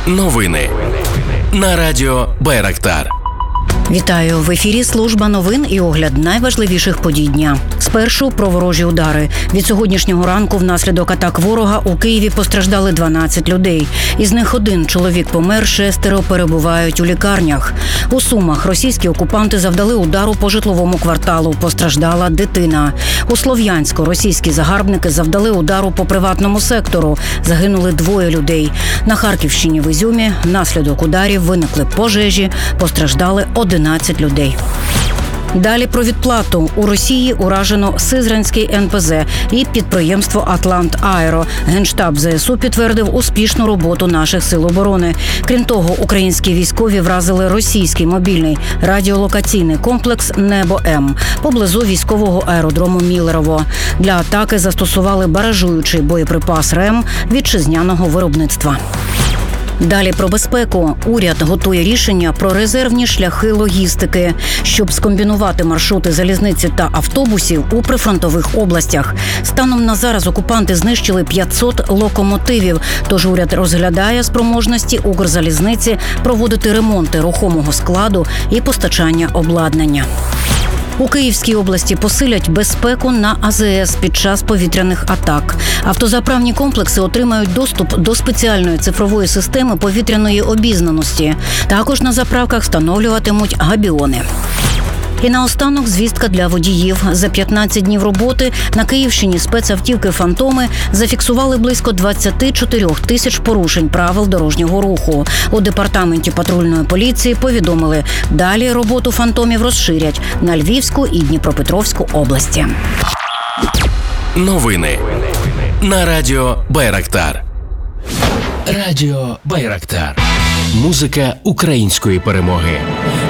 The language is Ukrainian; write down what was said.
Новини на радіо Байрактар. Вітаю! В ефірі служба новин і огляд найважливіших подій дня. Спершу про ворожі удари. Від сьогоднішнього ранку внаслідок атак ворога у Києві постраждали 12 людей. Із них один чоловік помер, 6 перебувають у лікарнях. У Сумах російські окупанти завдали удару по житловому кварталу. Постраждала дитина. У Слов'янську російські загарбники завдали удару по приватному сектору. Загинули 2 людей. На Харківщині в Ізюмі внаслідок ударів виникли пожежі. Постраждали 11 людей. Далі про відплату. У Росії уражено Сизранський НПЗ і підприємство «Атлантаеро». Генштаб ЗСУ підтвердив успішну роботу наших сил оборони. Крім того, українські військові вразили російський мобільний радіолокаційний комплекс «Небо-М» поблизу військового аеродрому Міллерово. Для атаки застосували баражуючий боєприпас РЕМ вітчизняного виробництва. Далі про безпеку. Уряд готує рішення про резервні шляхи логістики, щоб скомбінувати маршрути залізниці та автобусів у прифронтових областях. Станом на зараз окупанти знищили 500 локомотивів, тож уряд розглядає спроможності Укрзалізниці проводити ремонти рухомого складу і постачання обладнання. У Київській області посилять безпеку на АЗС під час повітряних атак. Автозаправні комплекси отримають доступ до спеціальної цифрової системи повітряної обізнаності. Також на заправках встановлюватимуть габіони. І наостанок звістка для водіїв. За 15 днів роботи на Київщині спецавтівки «Фантоми» зафіксували близько 24 тисяч порушень правил дорожнього руху. У департаменті патрульної поліції повідомили, далі роботу «Фантомів» розширять на Львівську і Дніпропетровську області. Новини на радіо Байрактар. Радіо Байрактар. Музика української перемоги.